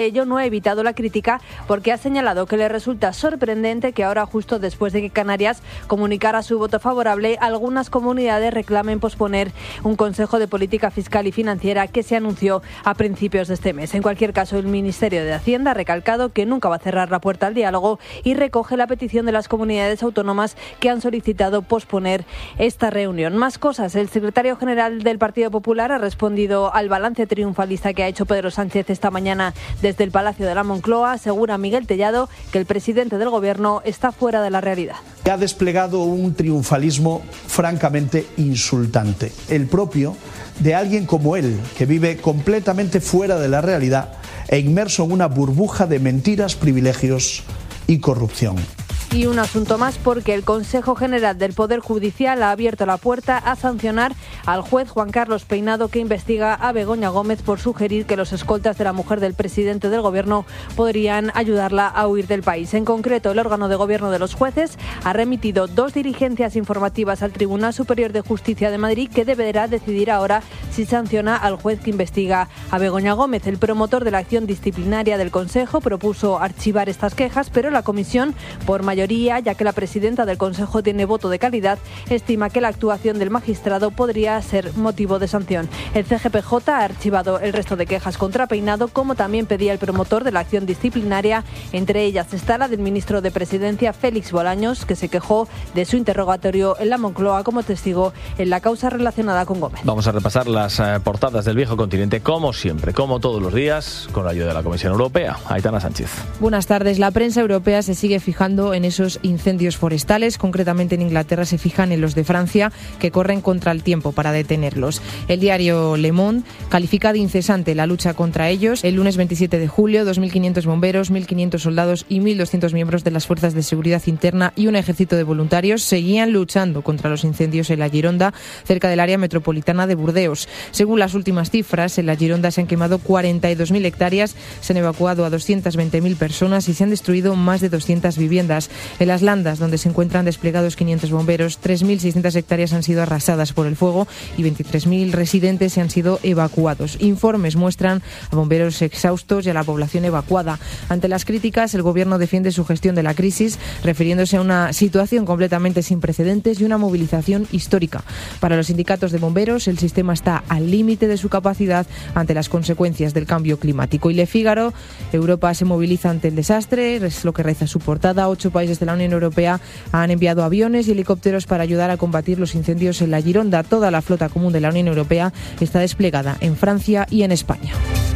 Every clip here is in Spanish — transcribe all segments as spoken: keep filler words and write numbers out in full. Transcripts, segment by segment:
Ello no ha evitado la crítica porque ha señalado que le resulta sorprendente que ahora, justo después de que Canarias comunicara su voto favorable, algunas comunidades reclamen posponer un Consejo de Política Fiscal y Financiera que se anunció a principios de este mes. En cualquier caso, el Ministerio de Hacienda ha recalcado que nunca va a cerrar la puerta al diálogo y recoge la petición de las comunidades autónomas que han solicitado posponer esta reunión. Más cosas. El secretario general del Partido Popular ha respondido al balance triunfalista que ha hecho Pedro Sánchez esta mañana de Desde el Palacio de la Moncloa. Asegura Miguel Tellado que el presidente del Gobierno está fuera de la realidad. Ha desplegado un triunfalismo francamente insultante, el propio de alguien como él, que vive completamente fuera de la realidad e inmerso en una burbuja de mentiras, privilegios y corrupción. Y un asunto más, porque el Consejo General del Poder Judicial ha abierto la puerta a sancionar al juez Juan Carlos Peinado, que investiga a Begoña Gómez por sugerir que los escoltas de la mujer del presidente del Gobierno podrían ayudarla a huir del país. En concreto, el órgano de gobierno de los jueces ha remitido dos diligencias informativas al Tribunal Superior de Justicia de Madrid, que deberá decidir ahora si sanciona al juez que investiga a Begoña Gómez. El promotor de la acción disciplinaria del Consejo propuso archivar estas quejas, pero la comisión, por mayoría, ya que la presidenta del Consejo tiene voto de calidad, estima que la actuación del magistrado podría ser motivo de sanción. El C G P J ha archivado el resto de quejas contra Peinado, como también pedía el promotor de la acción disciplinaria. Entre ellas está la del ministro de Presidencia, Félix Bolaños, que se quejó de su interrogatorio en la Moncloa como testigo en la causa relacionada con Gómez. Vamos a repasar las eh, portadas del viejo continente, como siempre, como todos los días, con la ayuda de la Comisión Europea. Aitana Sánchez. Buenas tardes. La prensa europea se sigue fijando en esos incendios forestales. Concretamente en Inglaterra se fijan en los de Francia, que corren contra el tiempo para detenerlos. El diario Le Monde califica de incesante la lucha contra ellos. El lunes veintisiete de julio, dos mil quinientos bomberos, mil quinientos soldados y mil doscientos miembros de las fuerzas de seguridad interna y un ejército de voluntarios seguían luchando contra los incendios en la Gironda, cerca del área metropolitana de Burdeos. Según las últimas cifras, en la Gironda se han quemado cuarenta y dos mil hectáreas, se han evacuado a doscientas veinte mil personas y se han destruido más de doscientas viviendas. En las Landas, donde se encuentran desplegados quinientos bomberos, tres mil seiscientas hectáreas han sido arrasadas por el fuego y veintitrés mil residentes se han sido evacuados. Informes muestran a bomberos exhaustos y a la población evacuada. Ante las críticas, el Gobierno defiende su gestión de la crisis, refiriéndose a una situación completamente sin precedentes y una movilización histórica. Para los sindicatos de bomberos, el sistema está al límite de su capacidad ante las consecuencias del cambio climático. Y Le Figaro, Europa se moviliza ante el desastre, es lo que reza su portada. Ocho países de la Unión Europea han enviado aviones y helicópteros para ayudar a combatir los incendios en la Gironda. Toda la flota común de la Unión Europea está desplegada en Francia y en España.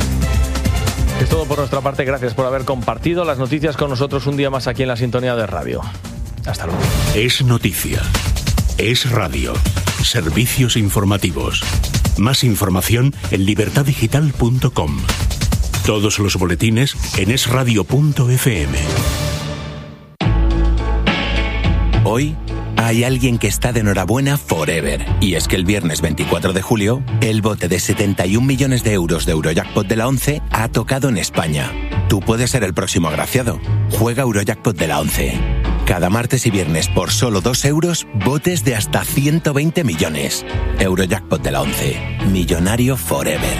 Es todo por nuestra parte. Gracias por haber compartido las noticias con nosotros un día más aquí en la sintonía de radio. Hasta luego. Es noticia. Es radio. Servicios informativos. Más información en libertad digital punto com. Todos los boletines en es radio punto efe eme. Hoy hay alguien que está de enhorabuena forever. Y es que el viernes veinticuatro de julio, el bote de setenta y un millones de euros de Eurojackpot de la ONCE ha tocado en España. Tú puedes ser el próximo agraciado. Juega Eurojackpot de la ONCE. Cada martes y viernes por solo dos euros, botes de hasta ciento veinte millones. Eurojackpot de la ONCE. Millonario forever.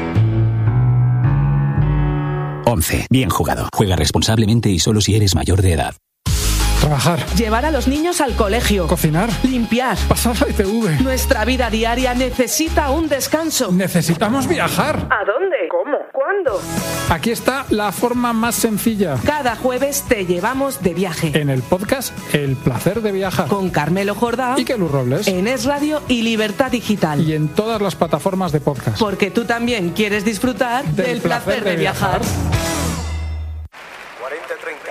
ONCE. Bien jugado. Juega responsablemente y solo si eres mayor de edad. Trabajar. Llevar a los niños al colegio. Cocinar. Limpiar. Pasar la I T V. Nuestra vida diaria necesita un descanso. Necesitamos viajar. ¿A dónde? ¿Cómo? ¿Cuándo? Aquí está la forma más sencilla. Cada jueves te llevamos de viaje. En el podcast El Placer de Viajar. Con Carmelo Jordá. Y Kelu Robles. En Es Radio y Libertad Digital. Y en todas las plataformas de podcast. Porque tú también quieres disfrutar del, del placer, placer de, de viajar. viajar. cuarenta treinta.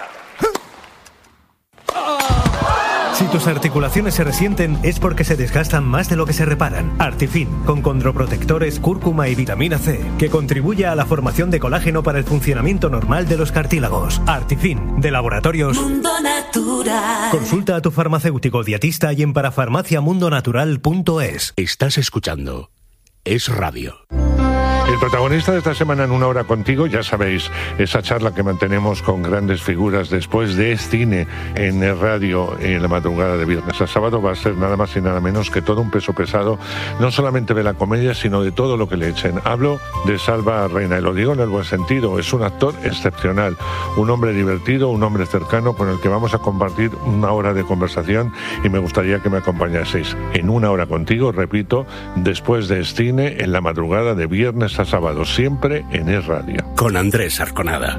Si tus articulaciones se resienten es porque se desgastan más de lo que se reparan. Artifin, con condroprotectores, cúrcuma y vitamina C, que contribuye a la formación de colágeno para el funcionamiento normal de los cartílagos. Artifin, de Laboratorios Mundo Natural. Consulta a tu farmacéutico dietista y en parafarmacia mundo natural punto es. Estás escuchando Es Radio. El protagonista de esta semana en Una Hora Contigo, ya sabéis, esa charla que mantenemos con grandes figuras después de cine en el radio en la madrugada de viernes a sábado, va a ser nada más y nada menos que todo un peso pesado, no solamente de la comedia, sino de todo lo que le echen. Hablo de Salva Reina, y lo digo en el buen sentido, es un actor excepcional, un hombre divertido, un hombre cercano con el que vamos a compartir una hora de conversación y me gustaría que me acompañaseis en Una Hora Contigo, repito, después de cine en la madrugada de viernes a sábado, siempre en Es Radio. Con Andrés Arconada.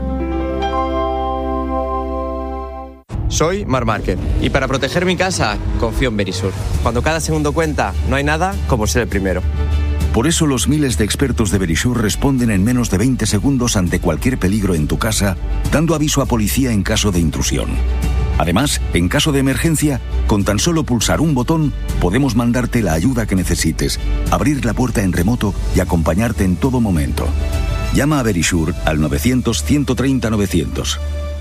Soy Mar Márquez y para proteger mi casa confío en Verisur. Cuando cada segundo cuenta, no hay nada como ser el primero. Por eso los miles de expertos de Verisur responden en menos de veinte segundos ante cualquier peligro en tu casa, dando aviso a policía en caso de intrusión. Además, en caso de emergencia, con tan solo pulsar un botón, podemos mandarte la ayuda que necesites, abrir la puerta en remoto y acompañarte en todo momento. Llama a Verisur al novecientos, ciento treinta, novecientos.